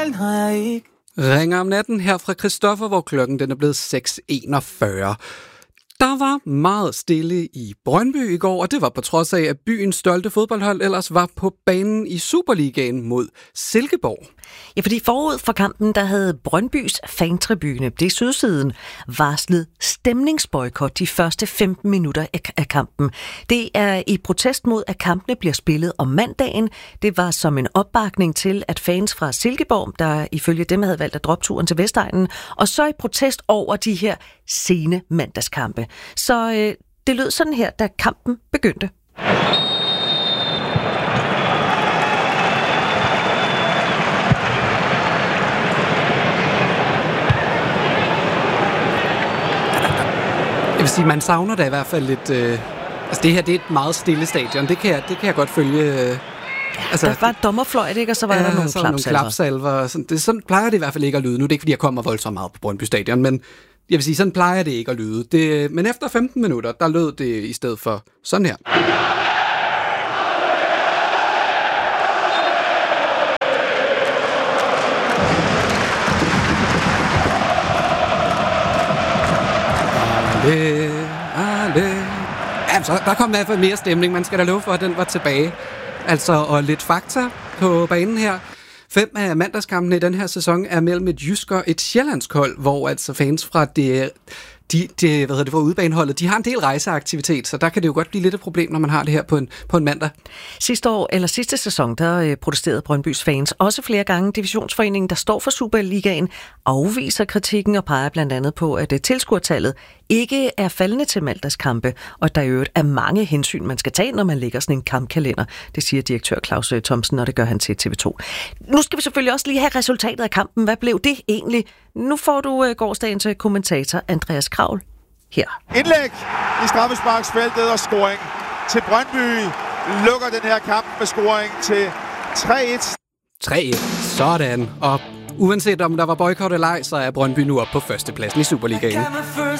den har jeg ikke. Ringer om natten her fra Christoffer, hvor klokken den er blevet 6:41. Der var meget stille i Brøndby i går, og det var på trods af, at byens stolte fodboldhold ellers var på banen i Superligaen mod Silkeborg. Ja, fordi forud for kampen, der havde Brøndbys fantribune, det er sydsiden, varslet stemningsboykot de første 15 minutter af kampen. Det er i protest mod, at kampene bliver spillet om mandagen. Det var som en opbakning til, at fans fra Silkeborg, der ifølge dem havde valgt at droppe turen til Vestegnen, og så i protest over de her sene mandagskampe. Så det lød sådan her, da kampen begyndte. Jeg vil sige, man savner da i hvert fald lidt... altså det her, det er et meget stille stadion. Det kan jeg godt følge... der var et dommerfløjt, ikke? Og så var der nogle klapsalver. Sådan plejer det i hvert fald ikke at lyde. Nu er det ikke, fordi jeg kommer voldsomt meget på Brøndby Stadion, men jeg vil sige, sådan plejer det ikke at lyde. Men efter 15 minutter, der lød det i stedet for sådan her. Altså, der kom i hvert fald mere stemning. Man skal da love for, at den var tilbage. Altså, og lidt fakta på banen her. 5 af mandagskampene i den her sæson er mellem et jysk og et sjællandsk hold, hvor altså fans fra det for udebaneholdet, de har en del rejseaktivitet, så der kan det jo godt blive lidt et problem, når man har det her på en mandag. Sidste sæson, der protesterede Brøndbys fans også flere gange. Divisionsforeningen, der står for Superligaen, afviser kritikken og peger blandt andet på, at tilskuertallet ikke er faldende til mandagskampe, og der i øvrigt er mange hensyn, man skal tage, når man lægger sådan en kampkalender. Det siger direktør Claus Thomsen, og det gør han til TV2. Nu skal vi selvfølgelig også lige have resultatet af kampen. Hvad blev det egentlig? Nu får du gårsdagens kommentator Andreas Kravl her. Indlæg i straffesparksfeltet og scoring til Brøndby. Lukker den her kamp med scoring til 3-1. 3-1. Sådan. Og uanset om der var boykot eller ej, så er Brøndby nu op på førstepladsen i Superligaen.